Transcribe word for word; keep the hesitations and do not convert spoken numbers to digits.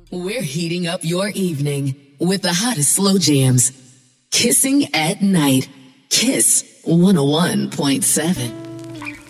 We're heating up your evening with the hottest slow jams. Kissing at Night. Kiss one oh one point seven.